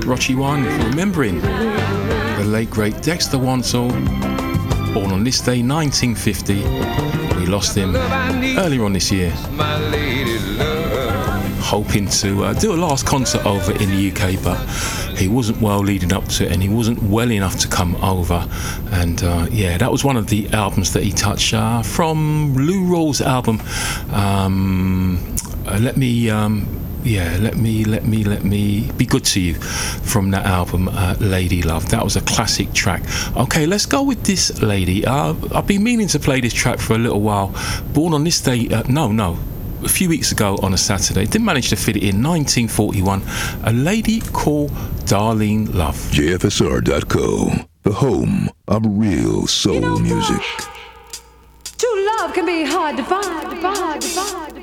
Rochi One for remembering the late great Dexter Wansel, born on this day 1950. We lost him earlier on this year. Hoping to do a last concert over in the UK, but he wasn't well leading up to it, and he wasn't well enough to come over. And yeah, that was one of the albums that he touched from Lou Rawls' album. Let me be good to you, from that album, Lady Love. That was a classic track. Okay, let's go with this lady. I've been meaning to play this track for a little while. Born on this day, a few weeks ago on a Saturday. Didn't manage to fit it in. 1941. A lady called Darlene Love. JFSR.co, the home of real soul music. True love can be hard to find.